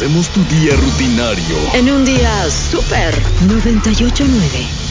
Hacemos tu día rutinario en un día súper. 98.9